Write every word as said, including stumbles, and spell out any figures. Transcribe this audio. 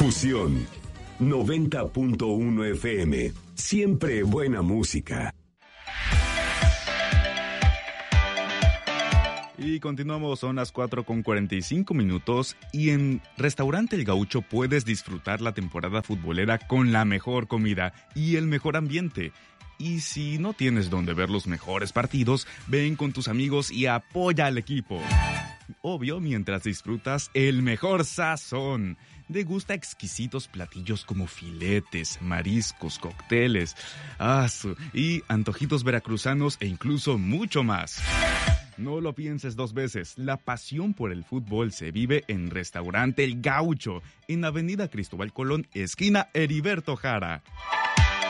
Fusión noventa punto uno F M. Siempre buena música. Y continuamos, son las cuatro con cuarenta y cinco minutos y en Restaurante El Gaucho puedes disfrutar la temporada futbolera con la mejor comida y el mejor ambiente. Y si no tienes donde ver los mejores partidos, ven con tus amigos y apoya al equipo. Obvio, mientras disfrutas el mejor sazón. Degusta exquisitos platillos como filetes, mariscos, cócteles, asu, y antojitos veracruzanos e incluso mucho más. No lo pienses dos veces, la pasión por el fútbol se vive en Restaurante El Gaucho, en Avenida Cristóbal Colón, esquina Heriberto Jara.